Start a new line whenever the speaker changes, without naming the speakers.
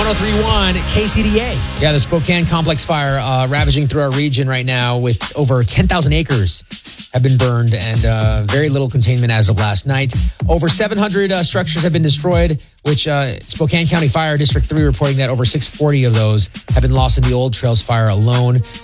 103.1 KCDA. Yeah, the Spokane Complex Fire ravaging through our region right now with over 10,000 acres have been burned and very little containment as of last night. Over 700 structures have been destroyed, which Spokane County Fire District 3 reporting that over 640 of those have been lost in the Old Trails fire alone.